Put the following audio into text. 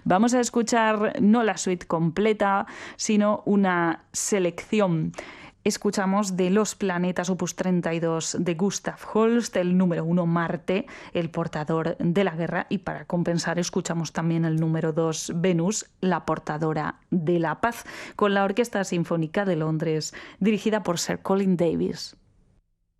Vamos a escuchar no la suite completa, sino una selección. Escuchamos de Los planetas, opus 32 de Gustav Holst, el número 1 Marte, el portador de la guerra, y para compensar escuchamos también el número 2 Venus, la portadora de la paz, con la Orquesta Sinfónica de Londres, dirigida por Sir Colin Davis.